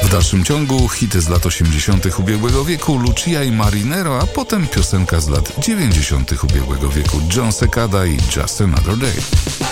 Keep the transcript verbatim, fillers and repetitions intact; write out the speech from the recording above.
W dalszym ciągu hity z lat osiemdziesiątych ubiegłego wieku, Lucia i Marinero, a potem piosenka z lat dziewięćdziesiątych ubiegłego wieku, John Cicada i Just Another Day.